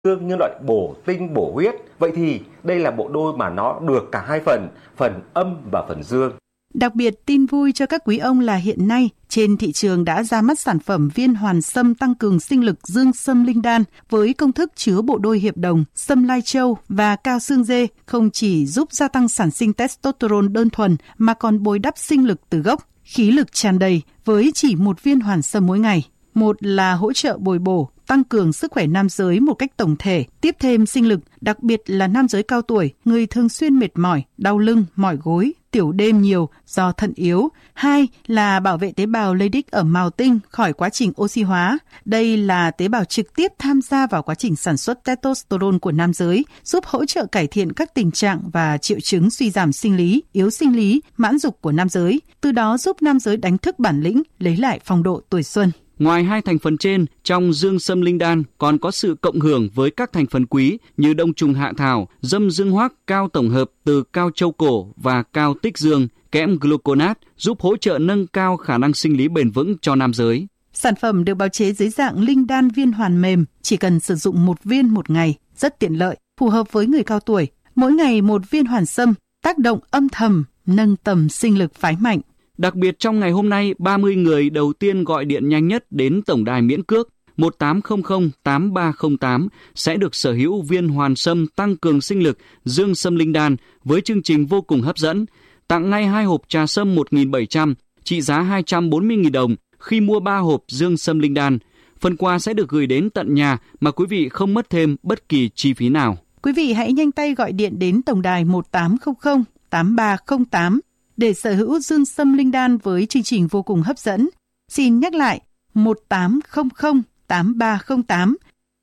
dương như loại bổ tinh bổ huyết. Vậy thì đây là bộ đôi mà nó được cả hai phần âm và phần dương. Đặc biệt, tin vui cho các quý ông là hiện nay trên thị trường đã ra mắt sản phẩm viên hoàn sâm tăng cường sinh lực dương sâm linh đan với công thức chứa bộ đôi hiệp đồng, sâm lai châu và cao xương dê, không chỉ giúp gia tăng sản sinh testosterone đơn thuần mà còn bồi đắp sinh lực từ gốc, khí lực tràn đầy với chỉ một viên hoàn sâm mỗi ngày. Một là hỗ trợ bồi bổ, tăng cường sức khỏe nam giới một cách tổng thể, tiếp thêm sinh lực, đặc biệt là nam giới cao tuổi, người thường xuyên mệt mỏi, đau lưng, mỏi gối, tiểu đêm nhiều do thận yếu. Hai là bảo vệ tế bào Leydig ở mào tinh khỏi quá trình oxy hóa. Đây là tế bào trực tiếp tham gia vào quá trình sản xuất testosterone của nam giới, giúp hỗ trợ cải thiện các tình trạng và triệu chứng suy giảm sinh lý, yếu sinh lý, mãn dục của nam giới, từ đó giúp nam giới đánh thức bản lĩnh, lấy lại phong độ tuổi xuân. Ngoài hai thành phần trên, trong dương sâm linh đan còn có sự cộng hưởng với các thành phần quý như đông trùng hạ thảo, dâm dương hoác, cao tổng hợp từ cao châu cổ và cao tích dương, kẽm gluconat giúp hỗ trợ nâng cao khả năng sinh lý bền vững cho nam giới. Sản phẩm được bào chế dưới dạng linh đan viên hoàn mềm, chỉ cần sử dụng một viên một ngày, rất tiện lợi, phù hợp với người cao tuổi. Mỗi ngày một viên hoàn sâm, tác động âm thầm, nâng tầm sinh lực phái mạnh. Đặc biệt trong ngày hôm nay, 30 người đầu tiên gọi điện nhanh nhất đến tổng đài miễn cước 1800 8308 sẽ được sở hữu viên hoàn sâm tăng cường sinh lực dương sâm linh đan với chương trình vô cùng hấp dẫn. Tặng ngay 2 hộp trà sâm 1.700 trị giá 240.000 đồng khi mua 3 hộp dương sâm linh đan. Phần quà sẽ được gửi đến tận nhà mà quý vị không mất thêm bất kỳ chi phí nào. Quý vị hãy nhanh tay gọi điện đến tổng đài 1800 8308 để sở hữu dương sâm linh đan với chương trình vô cùng hấp dẫn. Xin nhắc lại 1800 8308.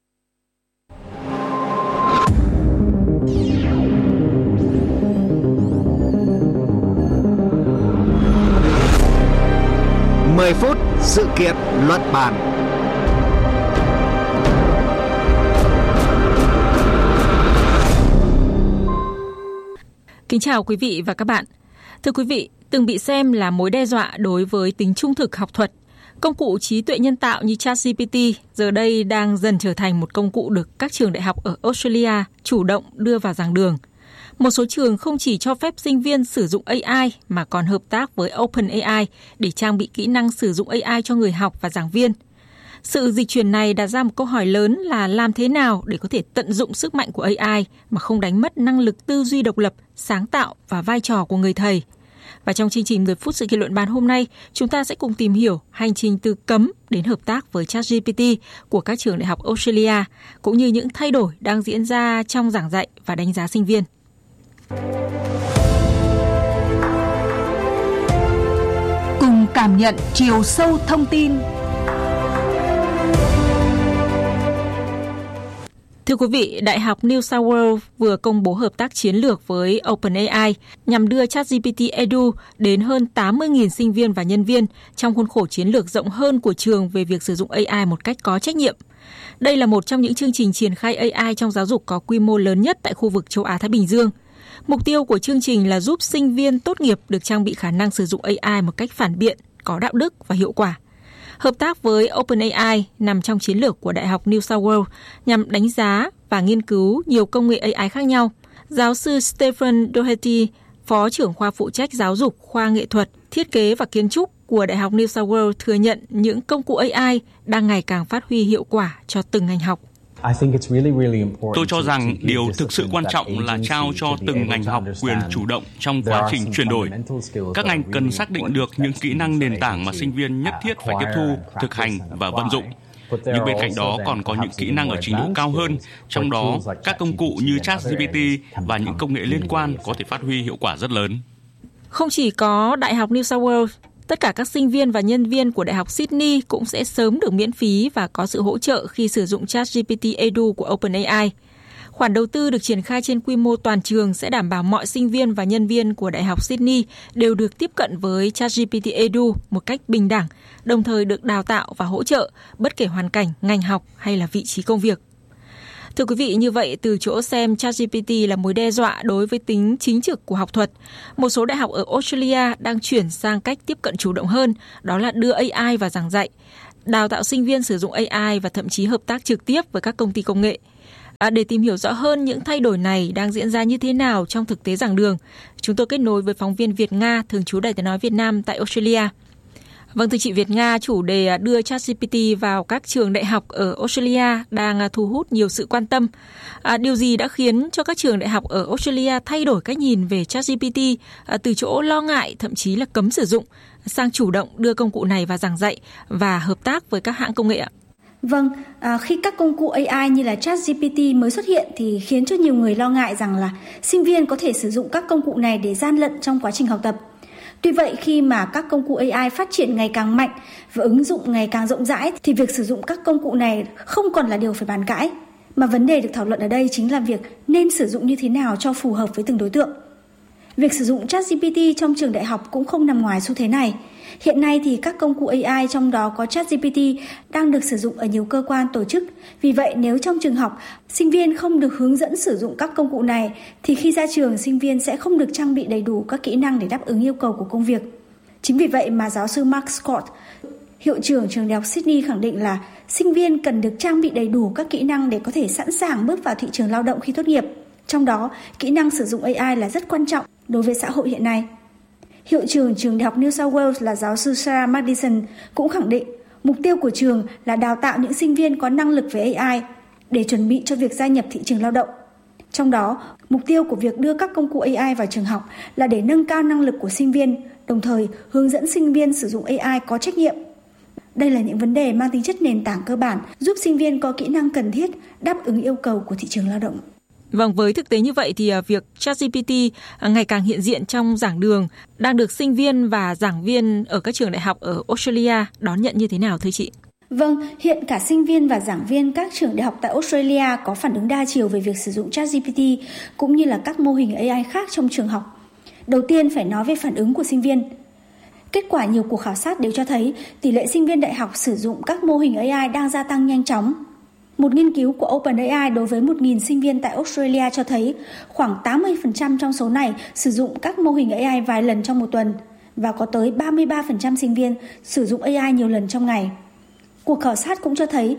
Mười phút sự kiện luận bàn. Kính chào quý vị và các bạn. Thưa quý vị, từng bị xem là mối đe dọa đối với tính trung thực học thuật, công cụ trí tuệ nhân tạo như ChatGPT giờ đây đang dần trở thành một công cụ được các trường đại học ở Australia chủ động đưa vào giảng đường. Một số trường không chỉ cho phép sinh viên sử dụng AI mà còn hợp tác với OpenAI để trang bị kỹ năng sử dụng AI cho người học và giảng viên. Sự dịch chuyển này đặt ra một câu hỏi lớn là làm thế nào để có thể tận dụng sức mạnh của AI mà không đánh mất năng lực tư duy độc lập, sáng tạo và vai trò của người thầy. Và trong chương trình 10 phút sự kiện luận bàn hôm nay, chúng ta sẽ cùng tìm hiểu hành trình từ cấm đến hợp tác với ChatGPT của các trường đại học Australia, cũng như những thay đổi đang diễn ra trong giảng dạy và đánh giá sinh viên. Cùng cảm nhận chiều sâu thông tin. Thưa quý vị, Đại học New South Wales vừa công bố hợp tác chiến lược với OpenAI nhằm đưa ChatGPT Edu đến hơn 80.000 sinh viên và nhân viên trong khuôn khổ chiến lược rộng hơn của trường về việc sử dụng AI một cách có trách nhiệm. Đây là một trong những chương trình triển khai AI trong giáo dục có quy mô lớn nhất tại khu vực châu Á-Thái Bình Dương. Mục tiêu của chương trình là giúp sinh viên tốt nghiệp được trang bị khả năng sử dụng AI một cách phản biện, có đạo đức và hiệu quả. Hợp tác với OpenAI nằm trong chiến lược của Đại học New South Wales nhằm đánh giá và nghiên cứu nhiều công nghệ AI khác nhau. Giáo sư Stephen Doherty, Phó trưởng khoa phụ trách giáo dục, khoa nghệ thuật, thiết kế và kiến trúc của Đại học New South Wales thừa nhận những công cụ AI đang ngày càng phát huy hiệu quả cho từng ngành học. Tôi cho rằng điều thực sự quan trọng là trao cho từng ngành học quyền chủ động trong quá trình chuyển đổi. Các ngành cần xác định được những kỹ năng nền tảng mà sinh viên nhất thiết phải tiếp thu, thực hành và vận dụng. Nhưng bên cạnh đó còn có những kỹ năng ở trình độ cao hơn, trong đó các công cụ như ChatGPT và những công nghệ liên quan có thể phát huy hiệu quả rất lớn. Không chỉ có Đại học New South Wales, tất cả các sinh viên và nhân viên của Đại học Sydney cũng sẽ sớm được miễn phí và có sự hỗ trợ khi sử dụng ChatGPT Edu của OpenAI. Khoản đầu tư được triển khai trên quy mô toàn trường sẽ đảm bảo mọi sinh viên và nhân viên của Đại học Sydney đều được tiếp cận với ChatGPT Edu một cách bình đẳng, đồng thời được đào tạo và hỗ trợ bất kể hoàn cảnh, ngành học hay là vị trí công việc. Thưa quý vị, như vậy từ chỗ xem ChatGPT là mối đe dọa đối với tính chính trực của học thuật, một số đại học ở Australia đang chuyển sang cách tiếp cận chủ động hơn, đó là đưa AI vào giảng dạy, đào tạo sinh viên sử dụng AI và thậm chí hợp tác trực tiếp với các công ty công nghệ. Để tìm hiểu rõ hơn những thay đổi này đang diễn ra như thế nào trong thực tế giảng đường, chúng tôi kết nối với phóng viên Việt-Nga thường trú Đài Tiếng nói Việt Nam tại Australia. Vâng, thưa chị Việt-Nga, chủ đề đưa ChatGPT vào các trường đại học ở Australia đang thu hút nhiều sự quan tâm. Điều gì đã khiến cho các trường đại học ở Australia thay đổi cách nhìn về ChatGPT từ chỗ lo ngại, thậm chí là cấm sử dụng, sang chủ động đưa công cụ này vào giảng dạy và hợp tác với các hãng công nghệ ạ? Vâng, khi các công cụ AI như là ChatGPT mới xuất hiện thì khiến cho nhiều người lo ngại rằng là sinh viên có thể sử dụng các công cụ này để gian lận trong quá trình học tập. Tuy vậy, khi mà các công cụ AI phát triển ngày càng mạnh và ứng dụng ngày càng rộng rãi thì việc sử dụng các công cụ này không còn là điều phải bàn cãi. Mà vấn đề được thảo luận ở đây chính là việc nên sử dụng như thế nào cho phù hợp với từng đối tượng. Việc sử dụng ChatGPT trong trường đại học cũng không nằm ngoài xu thế này. Hiện nay thì các công cụ AI trong đó có ChatGPT đang được sử dụng ở nhiều cơ quan tổ chức. Vì vậy nếu trong trường học, sinh viên không được hướng dẫn sử dụng các công cụ này thì khi ra trường sinh viên sẽ không được trang bị đầy đủ các kỹ năng để đáp ứng yêu cầu của công việc. Chính vì vậy mà giáo sư Mark Scott, hiệu trưởng trường đại học Sydney khẳng định là sinh viên cần được trang bị đầy đủ các kỹ năng để có thể sẵn sàng bước vào thị trường lao động khi tốt nghiệp. Trong đó, kỹ năng sử dụng AI là rất quan trọng đối với xã hội hiện nay. Hiệu trưởng trường đại học New South Wales là giáo sư Sarah Madison cũng khẳng định mục tiêu của trường là đào tạo những sinh viên có năng lực về AI để chuẩn bị cho việc gia nhập thị trường lao động. Trong đó, mục tiêu của việc đưa các công cụ AI vào trường học là để nâng cao năng lực của sinh viên, đồng thời hướng dẫn sinh viên sử dụng AI có trách nhiệm. Đây là những vấn đề mang tính chất nền tảng cơ bản giúp sinh viên có kỹ năng cần thiết đáp ứng yêu cầu của thị trường lao động. Vâng, với thực tế như vậy thì việc ChatGPT ngày càng hiện diện trong giảng đường đang được sinh viên và giảng viên ở các trường đại học ở Australia đón nhận như thế nào thưa chị? Vâng, hiện cả sinh viên và giảng viên các trường đại học tại Australia có phản ứng đa chiều về việc sử dụng ChatGPT cũng như là các mô hình AI khác trong trường học. Đầu tiên phải nói về phản ứng của sinh viên. Kết quả nhiều cuộc khảo sát đều cho thấy tỷ lệ sinh viên đại học sử dụng các mô hình AI đang gia tăng nhanh chóng. Một nghiên cứu của OpenAI đối với 1.000 sinh viên tại Australia cho thấy khoảng 80% trong số này sử dụng các mô hình AI vài lần trong một tuần và có tới 33% sinh viên sử dụng AI nhiều lần trong ngày. Cuộc khảo sát cũng cho thấy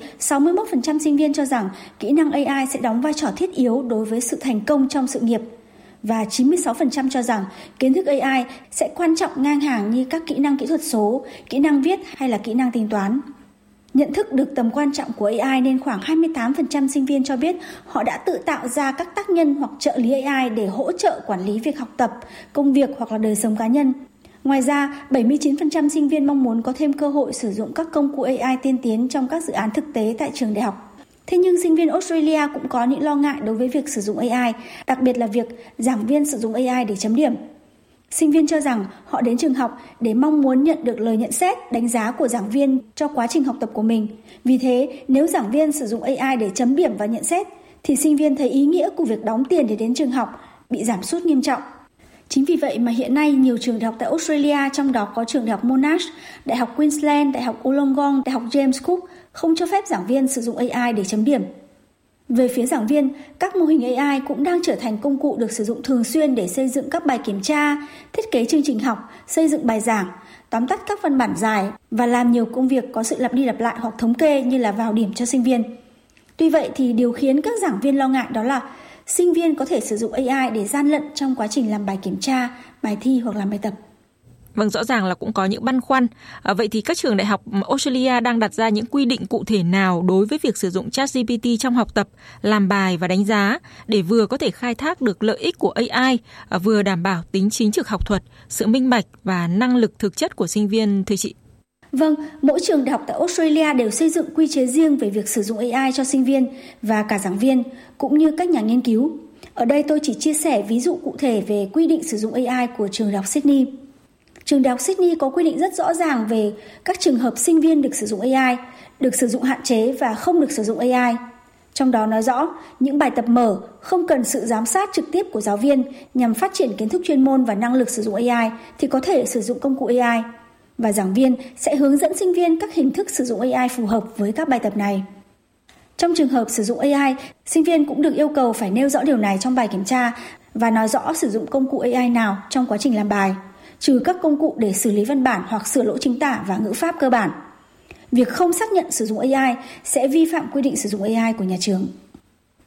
61% sinh viên cho rằng kỹ năng AI sẽ đóng vai trò thiết yếu đối với sự thành công trong sự nghiệp và 96% cho rằng kiến thức AI sẽ quan trọng ngang hàng như các kỹ năng kỹ thuật số, kỹ năng viết hay là kỹ năng tính toán. Nhận thức được tầm quan trọng của AI nên khoảng 28% sinh viên cho biết họ đã tự tạo ra các tác nhân hoặc trợ lý AI để hỗ trợ quản lý việc học tập, công việc hoặc là đời sống cá nhân. Ngoài ra, 79% sinh viên mong muốn có thêm cơ hội sử dụng các công cụ AI tiên tiến trong các dự án thực tế tại trường đại học. Thế nhưng sinh viên Australia cũng có những lo ngại đối với việc sử dụng AI, đặc biệt là việc giảng viên sử dụng AI để chấm điểm. Sinh viên cho rằng họ đến trường học để mong muốn nhận được lời nhận xét, đánh giá của giảng viên cho quá trình học tập của mình. Vì thế, nếu giảng viên sử dụng AI để chấm điểm và nhận xét, thì sinh viên thấy ý nghĩa của việc đóng tiền để đến trường học bị giảm sút nghiêm trọng. Chính vì vậy mà hiện nay nhiều trường đại học tại Australia, trong đó có trường đại học Monash, đại học Queensland, đại học Wollongong, đại học James Cook, không cho phép giảng viên sử dụng AI để chấm điểm. Về phía giảng viên, các mô hình AI cũng đang trở thành công cụ được sử dụng thường xuyên để xây dựng các bài kiểm tra, thiết kế chương trình học, xây dựng bài giảng, tóm tắt các văn bản dài và làm nhiều công việc có sự lặp đi lặp lại hoặc thống kê như là vào điểm cho sinh viên. Tuy vậy thì điều khiến các giảng viên lo ngại đó là sinh viên có thể sử dụng AI để gian lận trong quá trình làm bài kiểm tra, bài thi hoặc làm bài tập. Vâng, rõ ràng là cũng có những băn khoăn. Vậy thì các trường đại học Australia đang đặt ra những quy định cụ thể nào đối với việc sử dụng ChatGPT trong học tập, làm bài và đánh giá để vừa có thể khai thác được lợi ích của AI, vừa đảm bảo tính chính trực học thuật, sự minh bạch và năng lực thực chất của sinh viên, thưa chị? Vâng, mỗi trường đại học tại Australia đều xây dựng quy chế riêng về việc sử dụng AI cho sinh viên và cả giảng viên, cũng như các nhà nghiên cứu. Ở đây tôi chỉ chia sẻ ví dụ cụ thể về quy định sử dụng AI của trường đại học Sydney. Trường đại học Sydney có quy định rất rõ ràng về các trường hợp sinh viên được sử dụng AI, được sử dụng hạn chế và không được sử dụng AI. Trong đó nói rõ, những bài tập mở không cần sự giám sát trực tiếp của giáo viên nhằm phát triển kiến thức chuyên môn và năng lực sử dụng AI thì có thể sử dụng công cụ AI. Và giảng viên sẽ hướng dẫn sinh viên các hình thức sử dụng AI phù hợp với các bài tập này. Trong trường hợp sử dụng AI, sinh viên cũng được yêu cầu phải nêu rõ điều này trong bài kiểm tra và nói rõ sử dụng công cụ AI nào trong quá trình làm bài, trừ các công cụ để xử lý văn bản hoặc sửa lỗi chính tả và ngữ pháp cơ bản. Việc không xác nhận sử dụng AI sẽ vi phạm quy định sử dụng AI của nhà trường.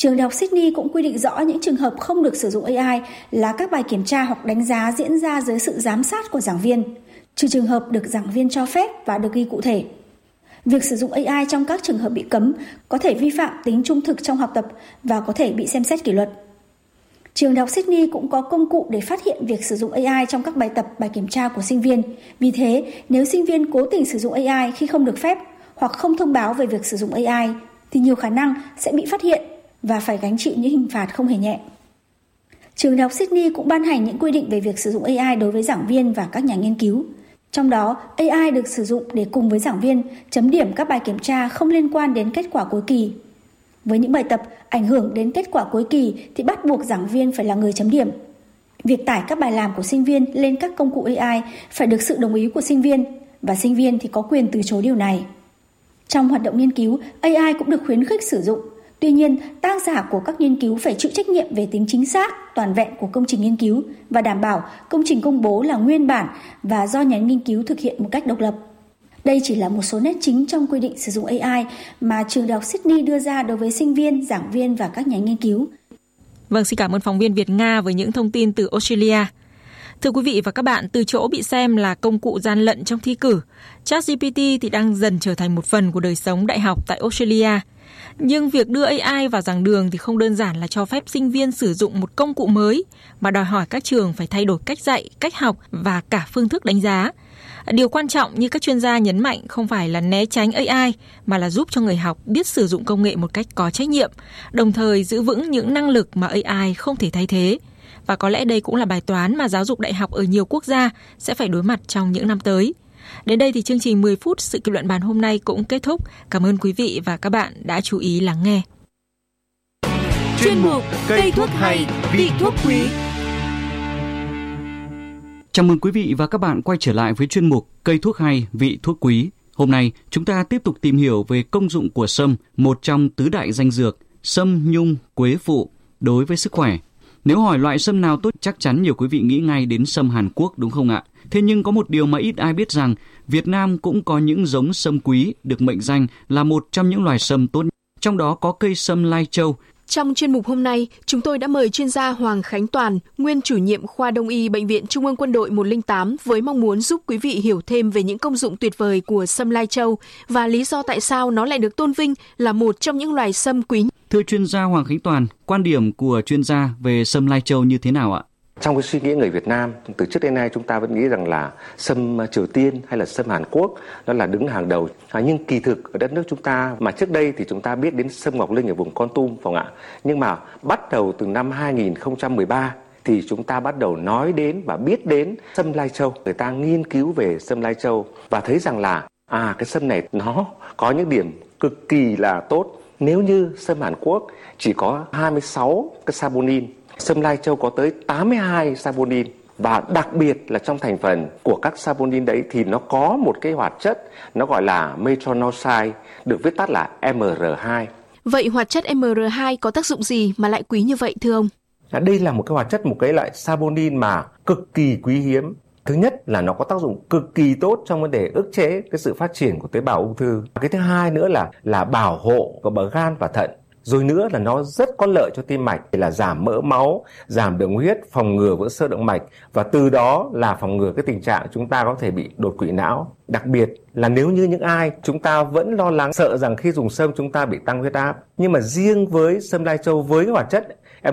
Trường Đại học Sydney cũng quy định rõ những trường hợp không được sử dụng AI là các bài kiểm tra hoặc đánh giá diễn ra dưới sự giám sát của giảng viên, trừ trường hợp được giảng viên cho phép và được ghi cụ thể. Việc sử dụng AI trong các trường hợp bị cấm có thể vi phạm tính trung thực trong học tập và có thể bị xem xét kỷ luật. Trường Đại học Sydney cũng có công cụ để phát hiện việc sử dụng AI trong các bài tập, bài kiểm tra của sinh viên. Vì thế, nếu sinh viên cố tình sử dụng AI khi không được phép hoặc không thông báo về việc sử dụng AI, thì nhiều khả năng sẽ bị phát hiện và phải gánh chịu những hình phạt không hề nhẹ. Trường Đại học Sydney cũng ban hành những quy định về việc sử dụng AI đối với giảng viên và các nhà nghiên cứu. Trong đó, AI được sử dụng để cùng với giảng viên chấm điểm các bài kiểm tra không liên quan đến kết quả cuối kỳ. Với những bài tập ảnh hưởng đến kết quả cuối kỳ thì bắt buộc giảng viên phải là người chấm điểm. Việc tải các bài làm của sinh viên lên các công cụ AI phải được sự đồng ý của sinh viên và sinh viên thì có quyền từ chối điều này. Trong hoạt động nghiên cứu, AI cũng được khuyến khích sử dụng. Tuy nhiên, tác giả của các nghiên cứu phải chịu trách nhiệm về tính chính xác, toàn vẹn của công trình nghiên cứu và đảm bảo công trình công bố là nguyên bản và do nhà nghiên cứu thực hiện một cách độc lập. Đây chỉ là một số nét chính trong quy định sử dụng AI mà Trường Đại học Sydney đưa ra đối với sinh viên, giảng viên và các nhà nghiên cứu. Vâng, xin cảm ơn phóng viên Việt Nga với những thông tin từ Australia. Thưa quý vị và các bạn, từ chỗ bị xem là công cụ gian lận trong thi cử, ChatGPT thì đang dần trở thành một phần của đời sống đại học tại Australia. Nhưng việc đưa AI vào giảng đường thì không đơn giản là cho phép sinh viên sử dụng một công cụ mới, mà đòi hỏi các trường phải thay đổi cách dạy, cách học và cả phương thức đánh giá. Điều quan trọng như các chuyên gia nhấn mạnh không phải là né tránh AI, mà là giúp cho người học biết sử dụng công nghệ một cách có trách nhiệm, đồng thời giữ vững những năng lực mà AI không thể thay thế. Và có lẽ đây cũng là bài toán mà giáo dục đại học ở nhiều quốc gia sẽ phải đối mặt trong những năm tới. Đến đây thì chương trình 10 phút sự kiện luận bàn hôm nay cũng kết thúc. Cảm ơn quý vị và các bạn đã chú ý lắng nghe. Chuyên mục Cây thuốc hay, vị thuốc quý. Chào mừng quý vị và các bạn quay trở lại với chuyên mục Cây thuốc hay, vị thuốc quý. Hôm nay chúng ta tiếp tục tìm hiểu về công dụng của sâm, một trong tứ đại danh dược, sâm, nhung, quế phụ đối với sức khỏe. Nếu hỏi loại sâm nào tốt, chắc chắn nhiều quý vị nghĩ ngay đến sâm Hàn Quốc đúng không ạ? Thế nhưng có một điều mà ít ai biết rằng Việt Nam cũng có những giống sâm quý được mệnh danh là một trong những loài sâm tốt nhất. Trong đó có cây sâm Lai Châu. Trong chuyên mục hôm nay, chúng tôi đã mời chuyên gia Hoàng Khánh Toàn, nguyên chủ nhiệm khoa Đông y Bệnh viện Trung ương Quân đội 108 với mong muốn giúp quý vị hiểu thêm về những công dụng tuyệt vời của sâm Lai Châu và lý do tại sao nó lại được tôn vinh là một trong những loài sâm quý. Thưa chuyên gia Hoàng Khánh Toàn, quan điểm của chuyên gia về sâm Lai Châu như thế nào ạ? Trong cái suy nghĩ người Việt Nam, từ trước đến nay chúng ta vẫn nghĩ rằng là sâm Triều Tiên hay là sâm Hàn Quốc đó là đứng hàng đầu. Nhưng kỳ thực ở đất nước chúng ta mà trước đây thì chúng ta biết đến sâm Ngọc Linh ở vùng Kon Tum, phải không ạ? Nhưng mà bắt đầu từ năm 2013 thì chúng ta bắt đầu nói đến và biết đến sâm Lai Châu. Người ta nghiên cứu về sâm Lai Châu và thấy rằng là cái sâm này nó có những điểm cực kỳ là tốt. Nếu như sâm Hàn Quốc chỉ có 26 cái saponin, sâm Lai Châu có tới 82 saponin. Và đặc biệt là trong thành phần của các saponin đấy thì nó có một cái hoạt chất nó gọi là metronidazole, được viết tắt là MR2. Vậy hoạt chất MR2 có tác dụng gì mà lại quý như vậy thưa ông? Đây là một cái hoạt chất, một cái loại saponin mà cực kỳ quý hiếm. Thứ nhất là nó có tác dụng cực kỳ tốt trong vấn đề ức chế cái sự phát triển của tế bào ung thư. Cái thứ hai nữa là bảo hộ của gan và thận. Rồi nữa là nó rất có lợi cho tim mạch, là giảm mỡ máu, giảm đường huyết, phòng ngừa vỡ xơ động mạch và từ đó là phòng ngừa cái tình trạng chúng ta có thể bị đột quỵ não. Đặc biệt là nếu như những ai chúng ta vẫn lo lắng sợ rằng khi dùng sâm chúng ta bị tăng huyết áp, nhưng mà riêng với sâm Lai Châu với cái hoạt chất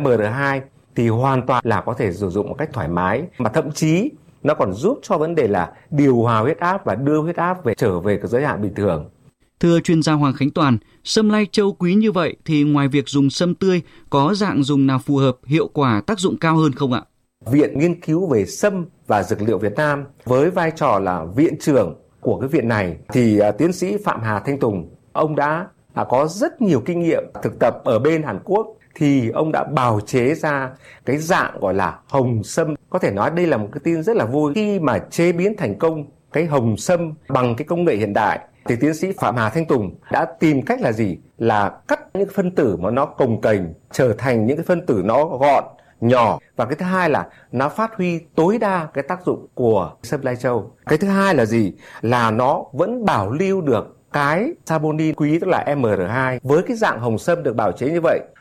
MR2 thì hoàn toàn là có thể sử dụng một cách thoải mái, mà thậm chí nó còn giúp cho vấn đề là điều hòa huyết áp và đưa huyết áp trở về cái giới hạn bình thường. Thưa chuyên gia Hoàng Khánh Toàn, sâm Lai Châu quý như vậy thì ngoài việc dùng sâm tươi, có dạng dùng nào phù hợp, hiệu quả, tác dụng cao hơn không ạ? Viện Nghiên cứu về sâm và dược liệu Việt Nam với vai trò là viện trưởng của cái viện này thì tiến sĩ Phạm Hà Thanh Tùng, ông đã có rất nhiều kinh nghiệm thực tập ở bên Hàn Quốc, thì ông đã bào chế ra cái dạng gọi là hồng sâm. Có thể nói đây là một cái tin rất là vui khi mà chế biến thành công cái hồng sâm bằng cái công nghệ hiện đại. Thì tiến sĩ Phạm Hà Thanh Tùng đã tìm cách là gì? Là cắt những phân tử mà nó cồng kềnh trở thành những cái phân tử nó gọn, nhỏ. Và cái thứ hai là nó phát huy tối đa cái tác dụng của sâm Lai Châu. Cái thứ hai là gì? Là nó vẫn bảo lưu được cái saponin quý, tức là MR2. Với cái dạng hồng sâm được bào chế như vậy,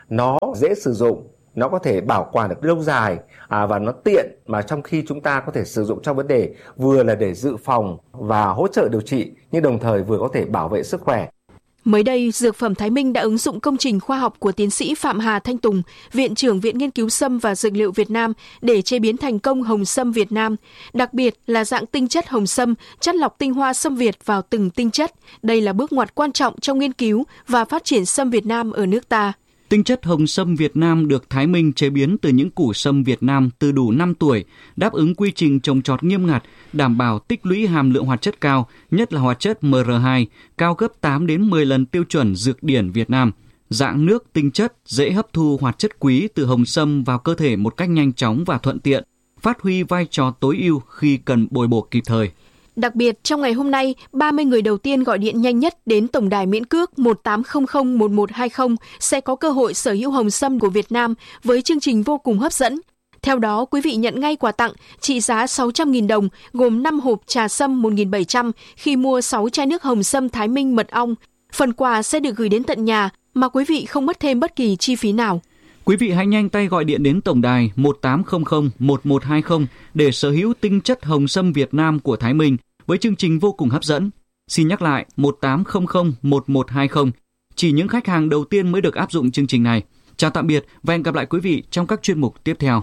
nó dễ sử dụng, nó có thể bảo quản được lâu dài và nó tiện, mà trong khi chúng ta có thể sử dụng trong vấn đề vừa là để dự phòng và hỗ trợ điều trị, nhưng đồng thời vừa có thể bảo vệ sức khỏe. Mới đây, Dược phẩm Thái Minh đã ứng dụng công trình khoa học của tiến sĩ Phạm Hà Thanh Tùng, Viện trưởng Viện Nghiên cứu Sâm và Dược liệu Việt Nam để chế biến thành công hồng sâm Việt Nam, đặc biệt là dạng tinh chất hồng sâm, chắt lọc tinh hoa sâm Việt vào từng tinh chất. Đây là bước ngoặt quan trọng trong nghiên cứu và phát triển sâm Việt Nam ở nước ta. Tinh chất hồng sâm Việt Nam được Thái Minh chế biến từ những củ sâm Việt Nam từ đủ 5 tuổi, đáp ứng quy trình trồng trọt nghiêm ngặt, đảm bảo tích lũy hàm lượng hoạt chất cao, nhất là hoạt chất MR2, cao gấp 8 đến 10 lần tiêu chuẩn dược điển Việt Nam. Dạng nước tinh chất dễ hấp thu hoạt chất quý từ hồng sâm vào cơ thể một cách nhanh chóng và thuận tiện, phát huy vai trò tối ưu khi cần bồi bổ kịp thời. Đặc biệt, trong ngày hôm nay, 30 người đầu tiên gọi điện nhanh nhất đến tổng đài miễn cước 18001120 sẽ có cơ hội sở hữu hồng sâm của Việt Nam với chương trình vô cùng hấp dẫn. Theo đó, quý vị nhận ngay quà tặng trị giá 600.000 đồng, gồm 5 hộp trà sâm 1.700 khi mua 6 chai nước hồng sâm Thái Minh mật ong. Phần quà sẽ được gửi đến tận nhà mà quý vị không mất thêm bất kỳ chi phí nào. Quý vị hãy nhanh tay gọi điện đến tổng đài 18001120 để sở hữu tinh chất hồng sâm Việt Nam của Thái Minh với chương trình vô cùng hấp dẫn. Xin nhắc lại 18001120. Chỉ những khách hàng đầu tiên mới được áp dụng chương trình này. Chào tạm biệt và hẹn gặp lại quý vị trong các chuyên mục tiếp theo.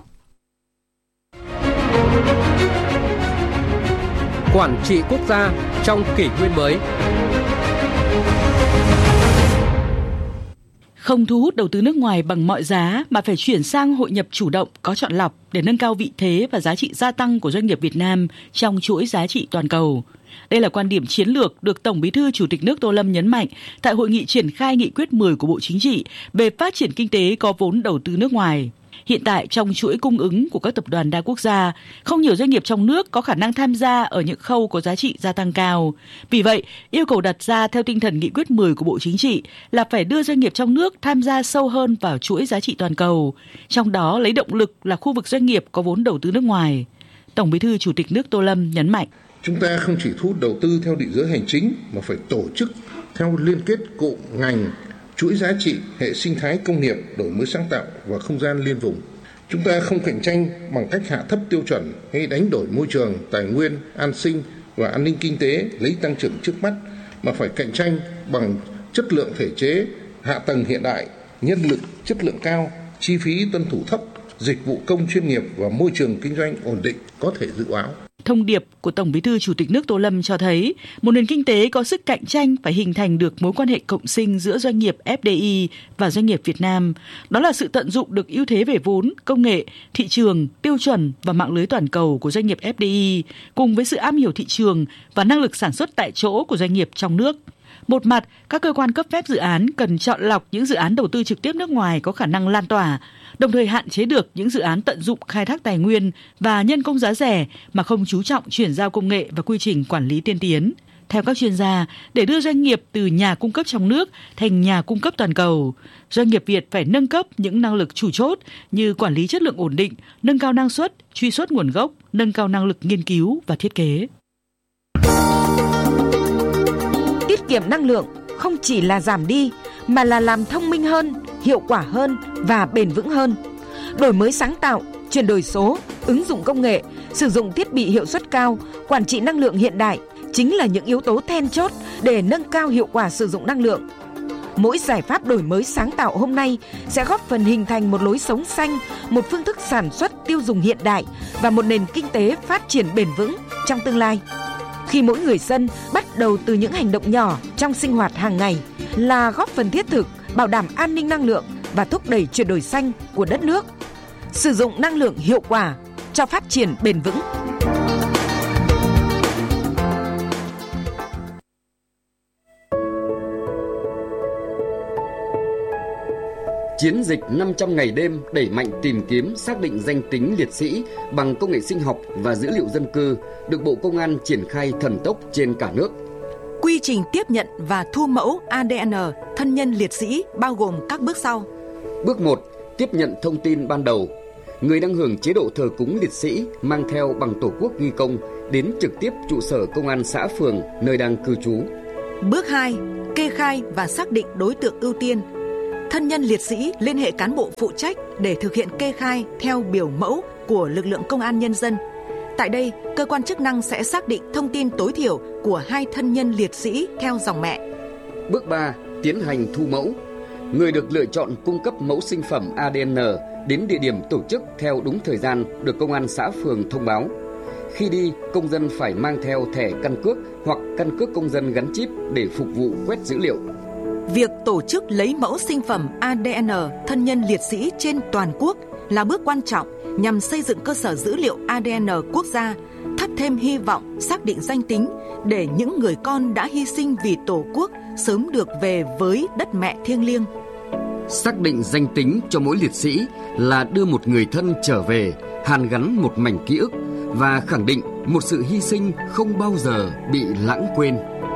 Quản trị quốc gia trong kỷ nguyên mới. Không thu hút đầu tư nước ngoài bằng mọi giá mà phải chuyển sang hội nhập chủ động, có chọn lọc để nâng cao vị thế và giá trị gia tăng của doanh nghiệp Việt Nam trong chuỗi giá trị toàn cầu. Đây là quan điểm chiến lược được Tổng Bí thư Chủ tịch nước Tô Lâm nhấn mạnh tại hội nghị triển khai nghị quyết 10 của Bộ Chính trị về phát triển kinh tế có vốn đầu tư nước ngoài. Hiện tại trong chuỗi cung ứng của các tập đoàn đa quốc gia, không nhiều doanh nghiệp trong nước có khả năng tham gia ở những khâu có giá trị gia tăng cao. Vì vậy, yêu cầu đặt ra theo tinh thần nghị quyết 10 của Bộ Chính trị là phải đưa doanh nghiệp trong nước tham gia sâu hơn vào chuỗi giá trị toàn cầu, trong đó lấy động lực là khu vực doanh nghiệp có vốn đầu tư nước ngoài. Tổng Bí thư Chủ tịch nước Tô Lâm nhấn mạnh. Chúng ta không chỉ thu hút đầu tư theo định giới hành chính mà phải tổ chức theo liên kết cụm ngành, chuỗi giá trị, hệ sinh thái công nghiệp, đổi mới sáng tạo và không gian liên vùng. Chúng ta không cạnh tranh bằng cách hạ thấp tiêu chuẩn hay đánh đổi môi trường, tài nguyên, an sinh và an ninh kinh tế lấy tăng trưởng trước mắt, mà phải cạnh tranh bằng chất lượng thể chế, hạ tầng hiện đại, nhân lực chất lượng cao, chi phí tuân thủ thấp, dịch vụ công chuyên nghiệp và môi trường kinh doanh ổn định có thể dự báo. Thông điệp của Tổng Bí thư Chủ tịch nước Tô Lâm cho thấy một nền kinh tế có sức cạnh tranh phải hình thành được mối quan hệ cộng sinh giữa doanh nghiệp FDI và doanh nghiệp Việt Nam. Đó là sự tận dụng được ưu thế về vốn, công nghệ, thị trường, tiêu chuẩn và mạng lưới toàn cầu của doanh nghiệp FDI cùng với sự am hiểu thị trường và năng lực sản xuất tại chỗ của doanh nghiệp trong nước. Một mặt, các cơ quan cấp phép dự án cần chọn lọc những dự án đầu tư trực tiếp nước ngoài có khả năng lan tỏa, đồng thời hạn chế được những dự án tận dụng khai thác tài nguyên và nhân công giá rẻ mà không chú trọng chuyển giao công nghệ và quy trình quản lý tiên tiến. Theo các chuyên gia, để đưa doanh nghiệp từ nhà cung cấp trong nước thành nhà cung cấp toàn cầu, doanh nghiệp Việt phải nâng cấp những năng lực chủ chốt như quản lý chất lượng ổn định, nâng cao năng suất, truy xuất nguồn gốc, nâng cao năng lực nghiên cứu và thiết kế. Tiết kiệm năng lượng không chỉ là giảm đi mà là làm thông minh hơn, hiệu quả hơn và bền vững hơn. Đổi mới sáng tạo, chuyển đổi số, ứng dụng công nghệ, sử dụng thiết bị hiệu suất cao, quản trị năng lượng hiện đại chính là những yếu tố then chốt để nâng cao hiệu quả sử dụng năng lượng. Mỗi giải pháp đổi mới sáng tạo hôm nay sẽ góp phần hình thành một lối sống xanh, một phương thức sản xuất tiêu dùng hiện đại và một nền kinh tế phát triển bền vững trong tương lai. Khi mỗi người dân bắt đầu từ những hành động nhỏ trong sinh hoạt hàng ngày là góp phần thiết thực, bảo đảm an ninh năng lượng và thúc đẩy chuyển đổi xanh của đất nước. Sử dụng năng lượng hiệu quả cho phát triển bền vững. Chiến dịch 500 ngày đêm đẩy mạnh tìm kiếm xác định danh tính liệt sĩ bằng công nghệ sinh học và dữ liệu dân cư được Bộ Công an triển khai thần tốc trên cả nước. Quy trình tiếp nhận và thu mẫu ADN thân nhân liệt sĩ bao gồm các bước sau. Bước 1. Tiếp nhận thông tin ban đầu. Người đang hưởng chế độ thờ cúng liệt sĩ mang theo bằng Tổ quốc ghi công đến trực tiếp trụ sở công an xã phường nơi đang cư trú. Bước 2. Kê khai và xác định đối tượng ưu tiên. thân nhân liệt sĩ liên hệ cán bộ phụ trách để thực hiện kê khai theo biểu mẫu của lực lượng công an nhân dân. Tại đây, cơ quan chức năng sẽ xác định thông tin tối thiểu của 2 thân nhân liệt sĩ theo dòng mẹ. Bước 3. Tiến hành thu mẫu. Người được lựa chọn cung cấp mẫu sinh phẩm ADN đến địa điểm tổ chức theo đúng thời gian được công an xã phường thông báo. Khi đi, công dân phải mang theo thẻ căn cước hoặc căn cước công dân gắn chip để phục vụ quét dữ liệu. Việc tổ chức lấy mẫu sinh phẩm ADN thân nhân liệt sĩ trên toàn quốc là bước quan trọng nhằm xây dựng cơ sở dữ liệu ADN quốc gia, thắp thêm hy vọng xác định danh tính để những người con đã hy sinh vì Tổ quốc sớm được về với đất mẹ thiêng liêng. Xác định danh tính cho mỗi liệt sĩ là đưa một người thân trở về, hàn gắn một mảnh ký ức và khẳng định một sự hy sinh không bao giờ bị lãng quên.